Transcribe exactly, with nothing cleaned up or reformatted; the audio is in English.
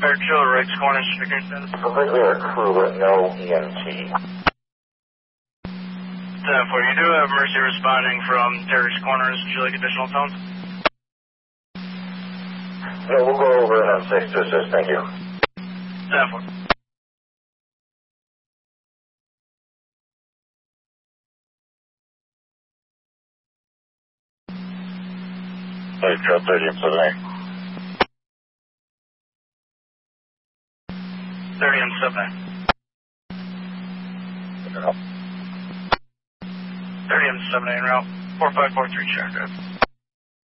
Air Chill, Riggs Corners, security status. Completely a crew, but no E M T. ten four, you do have Mercy responding from Terry's Corners. Would you like additional tones? No, we'll go over it on six to assist, thank you. ten four. Hey, Trap thirty M seven A. thirty M seven A. thirty M seven A en route. four five four three, check.